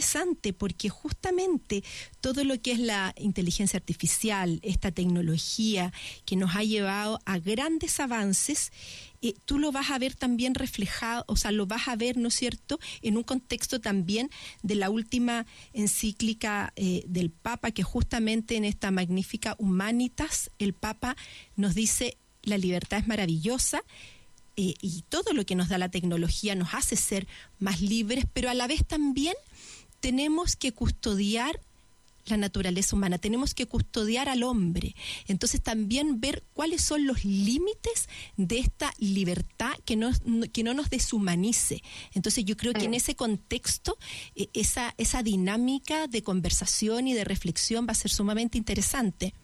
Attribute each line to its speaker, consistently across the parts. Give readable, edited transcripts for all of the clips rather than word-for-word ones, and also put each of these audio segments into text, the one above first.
Speaker 1: interesante porque justamente todo lo que es la inteligencia artificial, esta tecnología que nos ha llevado a grandes avances, tú lo vas a ver también reflejado, o sea, lo vas a ver, ¿no es cierto?, en un contexto también de la última encíclica del Papa, que justamente en esta magnífica Humanitas, el Papa nos dice: la libertad es maravillosa, y todo lo que nos da la tecnología nos hace ser más libres, pero a la vez también tenemos que custodiar la naturaleza humana, tenemos que custodiar al hombre. Entonces también ver cuáles son los límites de esta libertad que no nos deshumanice. Entonces yo creo que en ese contexto esa dinámica de conversación y de reflexión va a ser sumamente interesante.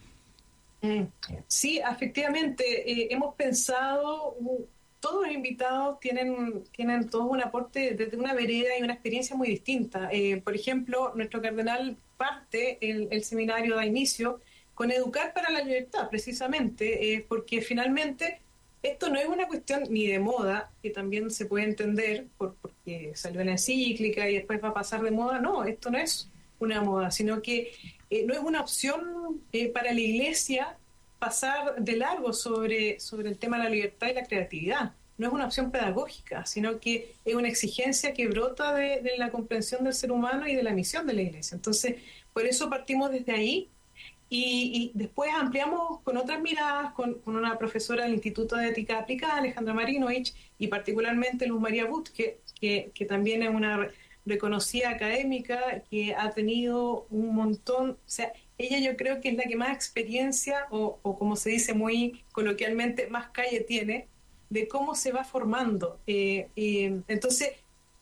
Speaker 2: Sí, efectivamente, hemos pensado, todos los invitados tienen todos un aporte desde una vereda y una experiencia muy distinta. Por ejemplo, nuestro cardenal parte el seminario da inicio con Educar para la Libertad, precisamente, porque finalmente esto no es una cuestión ni de moda, que también se puede entender porque salió en la encíclica y después va a pasar de moda. No, esto no es una moda, sino que no es una opción para la Iglesia pasar de largo sobre el tema de la libertad y la creatividad. No es una opción pedagógica, sino que es una exigencia que brota de la comprensión del ser humano y de la misión de la Iglesia. Entonces, por eso partimos desde ahí y después ampliamos con otras miradas, con una profesora del Instituto de Ética Aplicada, Alejandra Marinovich, y particularmente Luz María But, que también es una reconocida académica que ha tenido un montón, o sea, ella yo creo que es la que más experiencia o como se dice muy coloquialmente, más calle tiene de cómo se va formando. Entonces,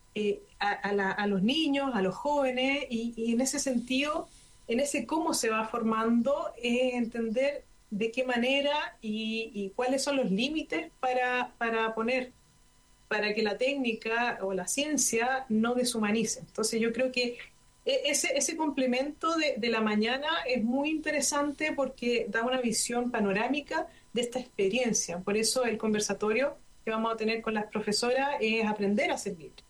Speaker 2: a los niños, a los jóvenes, y en ese sentido, en ese cómo se va formando, entender de qué manera y cuáles son los límites para poner, para que la técnica o la ciencia no deshumanice. Entonces yo creo que ese complemento de la mañana es muy interesante porque da una visión panorámica de esta experiencia. Por eso el conversatorio que vamos a tener con las profesoras es aprender a ser libre.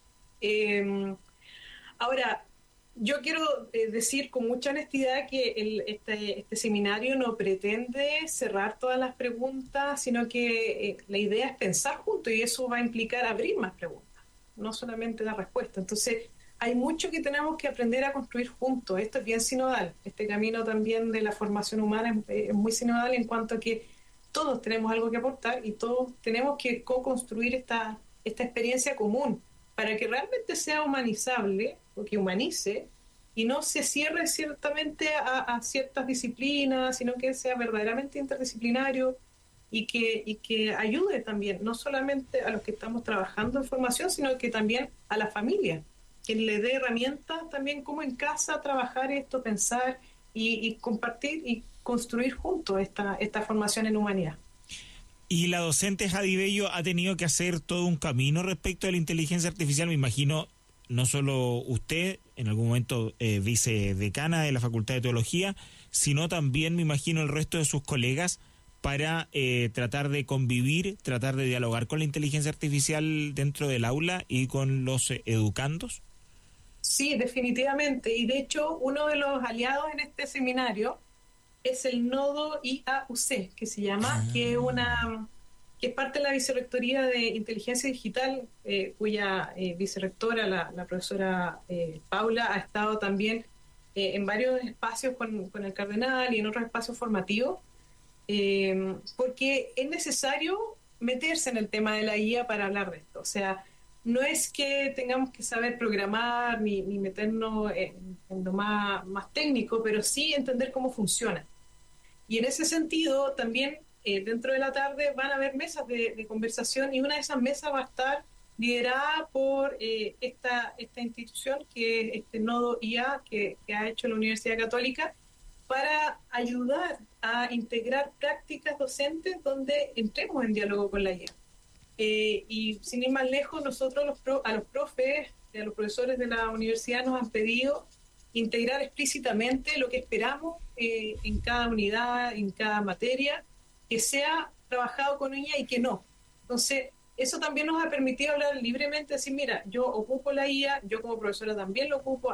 Speaker 2: Ahora, yo quiero decir con mucha honestidad que este seminario no pretende cerrar todas las preguntas, sino que la idea es pensar juntos y eso va a implicar abrir más preguntas, no solamente dar respuesta. Entonces, hay mucho que tenemos que aprender a construir juntos. Esto es bien sinodal. Este camino también de la formación humana es muy sinodal en cuanto a que todos tenemos algo que aportar y todos tenemos que co-construir esta experiencia común para que realmente sea humanizable o que humanice y no se cierre ciertamente a ciertas disciplinas, sino que sea verdaderamente interdisciplinario y que ayude también, no solamente a los que estamos trabajando en formación, sino que también a la familia, que le dé herramientas también como en casa trabajar esto, pensar y compartir y construir juntos esta formación en humanidad.
Speaker 3: Y la docente Jadi Bello ha tenido que hacer todo un camino respecto a la inteligencia artificial, me imagino, no solo usted, en algún momento vicedecana de la Facultad de Teología, sino también, me imagino, el resto de sus colegas para tratar de convivir, tratar de dialogar con la inteligencia artificial dentro del aula y con los educandos.
Speaker 2: Sí, definitivamente. Y de hecho, uno de los aliados en este seminario es el nodo IAUC, que se llama, que es parte de la Vicerrectoría de Inteligencia Digital, cuya vicerrectora, la profesora Paula, ha estado también en varios espacios con el cardenal y en otros espacios formativos, porque es necesario meterse en el tema de la IA para hablar de esto. O sea, no es que tengamos que saber programar ni meternos en lo más técnico, pero sí entender cómo funciona. Y en ese sentido, también dentro de la tarde van a haber mesas de conversación y una de esas mesas va a estar liderada por esta institución, que es este nodo IA que ha hecho la Universidad Católica, para ayudar a integrar prácticas docentes donde entremos en diálogo con la IA. Y sin ir más lejos, nosotros a los profes, a los profesores de la universidad nos han pedido integrar explícitamente lo que esperamos en cada unidad, en cada materia, que sea trabajado con IA y que no. Entonces, eso también nos ha permitido hablar libremente, decir, mira, yo ocupo la IA, yo como profesora también lo ocupo,